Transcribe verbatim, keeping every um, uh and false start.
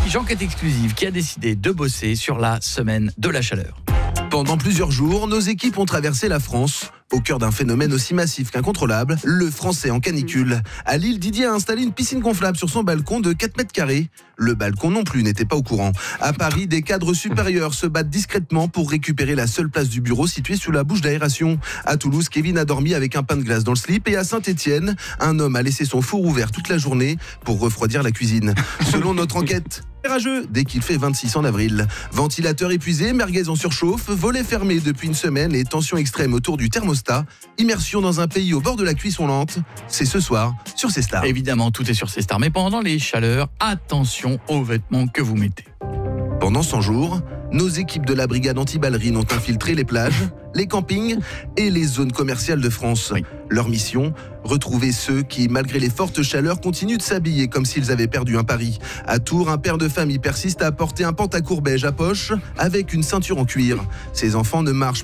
Jean Quête Exclusive qui a décidé de bosser sur la semaine de la chaleur. Pendant plusieurs jours, nos équipes ont traversé la France. Au cœur d'un phénomène aussi massif qu'incontrôlable, le français en canicule. À Lille, Didier a installé une piscine gonflable sur son balcon de quatre mètres carrés. Le balcon non plus n'était pas au courant. À Paris, des cadres supérieurs se battent discrètement pour récupérer la seule place du bureau située sous la bouche d'aération. À Toulouse, Kevin a dormi avec un pain de glace dans le slip. Et à Saint-Étienne, un homme a laissé son four ouvert toute la journée pour refroidir la cuisine. Selon notre enquête, rageux dès qu'il fait vingt-six en avril. Ventilateur épuisé, merguez en surchauffe, volet fermé depuis une semaine et tension extrême autour du thermostat. Immersion dans un pays au bord de la cuisson lente. C'est ce soir sur C Star. Évidemment, tout est sur C Star. Mais pendant les chaleurs, attention aux vêtements que vous mettez. Pendant cent jours, nos équipes de la brigade anti-ballerine ont infiltré les plages, les campings et les zones commerciales de France. Oui. Leur mission, retrouver ceux qui, malgré les fortes chaleurs, continuent de s'habiller comme s'ils avaient perdu un pari. À Tours, un père de famille persiste à porter un pantacourt beige à poche avec une ceinture en cuir. Ses enfants ne marchent